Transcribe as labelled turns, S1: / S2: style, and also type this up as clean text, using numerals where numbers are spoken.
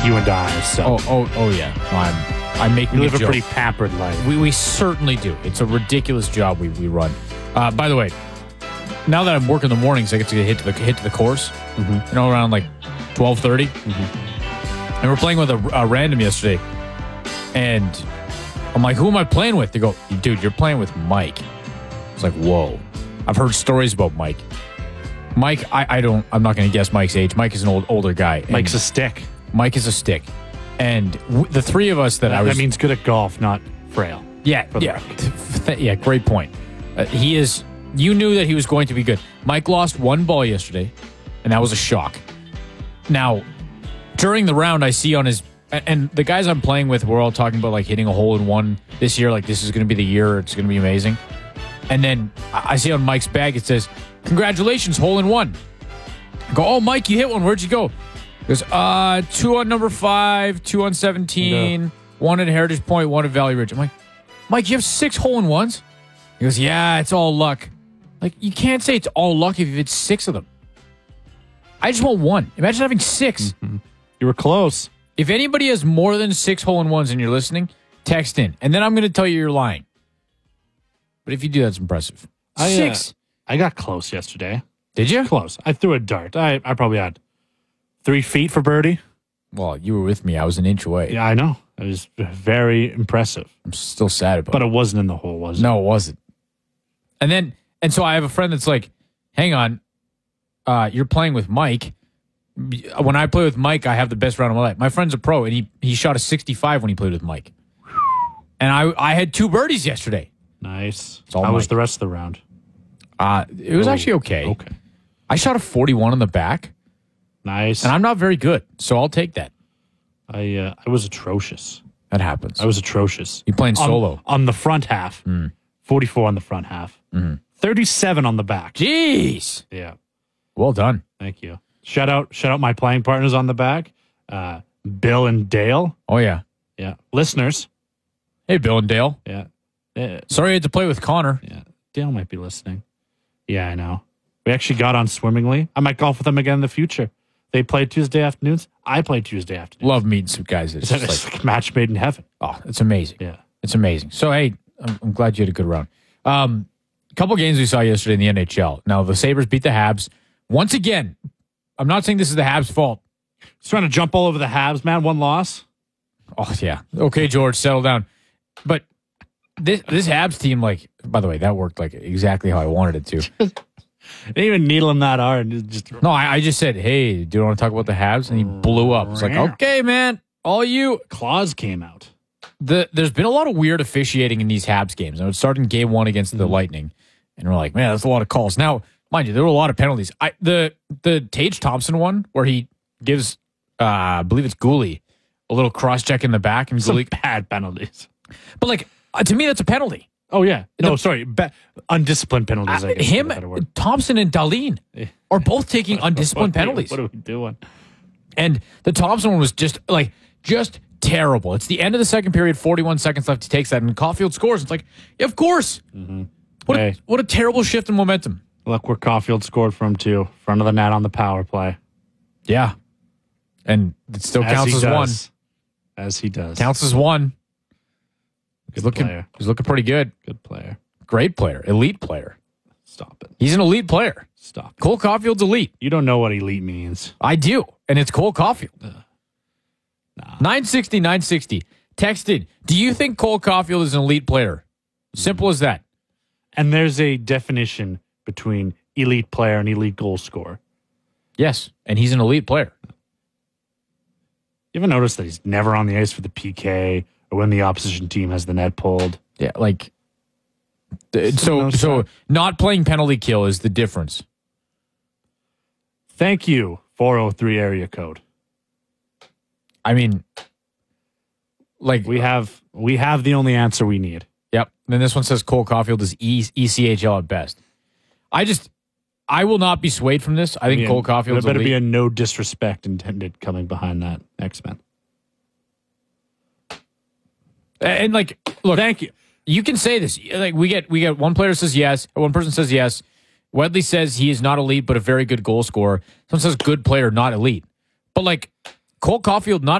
S1: you and I. So
S2: Yeah. I'm making
S1: we live a
S2: joke.
S1: pretty pampered life.
S2: We certainly do. It's a ridiculous job we run. By the way, now that I'm working the mornings, I get to hit to the course.
S1: Mm-hmm.
S2: Around like 12:30, and we're playing with a random yesterday, and I'm like, "Who am I playing with?" They go, "Dude, you're playing with Mike." It's like, whoa. I've heard stories about Mike. Mike, I'm not going to guess Mike's age. Mike is an older guy.
S1: Mike's a stick.
S2: Mike is a stick, and the three of us that
S1: means good at golf, not frail.
S2: Yeah. Great point. He is. You knew that he was going to be good. Mike lost one ball yesterday, and that was a shock. Now, during the round, I see on his and the guys I'm playing with, we're all talking about like hitting a hole in one this year. Like this is going to be the year. It's going to be amazing. And then I see on Mike's bag it says, "Congratulations, hole in one." I go, "Oh, Mike, you hit one. Where'd you go?" He goes, 2 on number 5, 2 on 17, 1 at Heritage Point, 1 at Valley Ridge. I'm like, "Mike, you have 6 hole in ones?" He goes, "Yeah, it's all luck." Like, you can't say it's all luck if it's 6 of them. I just want 1. Imagine having 6.
S1: Mm-hmm. You were close.
S2: If anybody has more than 6 hole in ones and you're listening, text in. And then I'm going to tell you you're lying. But if you do, that's impressive. 6.
S1: I got close yesterday.
S2: Did you?
S1: Close. I threw a dart. I probably had 3 feet for birdie.
S2: Well, you were with me. I was an inch away.
S1: Yeah, I know. It was very impressive.
S2: I'm still sad about it.
S1: But it wasn't in the hole, was it?
S2: No, it wasn't. And so I have a friend that's like, "Hang on, you're playing with Mike. When I play with Mike, I have the best round of my life." My friend's a pro, and he shot a 65 when he played with Mike. And I had 2 birdies yesterday.
S1: Nice.
S2: all
S1: How was
S2: Mike.
S1: the rest of the round?
S2: It was actually okay.
S1: Okay.
S2: I shot a 41 on the back,
S1: Nice.
S2: and I'm not very good, so I'll take that.
S1: I was atrocious.
S2: That happens.
S1: I was atrocious.
S2: You playing solo?
S1: On the front half. 44 on the front half. 37 on the back.
S2: Jeez.
S1: Yeah.
S2: Well done.
S1: Thank you. Shout out my playing partners on the back. Bill and Dale.
S2: Oh, yeah.
S1: Yeah. Listeners.
S2: Hey, Bill and Dale.
S1: Yeah.
S2: Sorry I had to play with Connor.
S1: Yeah. Dale might be listening. Yeah, I know. We actually got on swimmingly. I might golf with them again in the future. They play Tuesday afternoons. I play Tuesday afternoons.
S2: Love meeting some guys. It's just
S1: It's like a match made in heaven.
S2: oh, it's amazing.
S1: Yeah.
S2: It's amazing. So, hey, I'm glad you had a good round. A couple games we saw yesterday in the NHL. Now, the Sabres beat the Habs. Once again, I'm not saying this is the Habs' fault.
S1: He's trying to jump all over the Habs, man. 1 loss.
S2: Oh, yeah. Okay, George, settle down. But this Habs team, like, by the way, that worked like exactly how I wanted it to.
S1: They didn't even needle him that hard. Just
S2: No, I just said, hey, do you want to talk about the Habs? And he blew up. It's like, okay, man, all you.
S1: claws came out.
S2: There's been a lot of weird officiating in these Habs games. And it started in game 1 against the Lightning. And we're like, man, that's a lot of calls. Now, mind you, there were a lot of penalties. The Tage Thompson one where he gives, I believe it's Gooley, a little cross-check in the back. And
S1: Some
S2: Gooley,
S1: bad penalties.
S2: but like, to me, that's a penalty.
S1: Oh, yeah. No, sorry. Undisciplined penalties, I guess. is a better word.
S2: Thompson, and Dahlin are both taking undisciplined penalties.
S1: What are we doing?
S2: And the Thompson one was just terrible. It's the end of the second period, 41 seconds left. He takes that, and Caulfield scores. It's like, yeah, of course.
S1: Hey.
S2: What a terrible shift in momentum.
S1: Look where Caulfield scored from, too. Front of the net on the power play.
S2: Yeah. And it still counts as one.
S1: As he does.
S2: Counts as one. He's
S1: player.
S2: looking pretty good.
S1: Good player.
S2: Great player. Elite player.
S1: Stop it.
S2: He's an elite player.
S1: Stop it.
S2: Cole Caulfield's elite.
S1: You don't know what elite means.
S2: I do. And it's Cole Caulfield. 960. Texted, do you think Cole Caulfield is an elite player? Simple as that.
S1: And there's a definition between elite player and elite goal scorer.
S2: Yes. And he's an elite player.
S1: You ever notice that he's never on the ice for the PK or when the opposition team has the net pulled?
S2: Yeah, like so not playing penalty kill is the difference.
S1: Thank you, 403 area code.
S2: I mean, like
S1: We have the only answer we need.
S2: Yep. And then this one says Cole Caulfield is ECHL at best. I will not be swayed from this. I think Cole Caulfield's
S1: There better be
S2: elite.
S1: a no disrespect intended coming behind that X-Men.
S2: And like, look,
S1: Thank you.
S2: you can say this. Like we get one player says yes, one person says yes. Wedley says he is not elite, but a very good goal scorer. Someone says good player, not elite. But like Cole Caulfield, not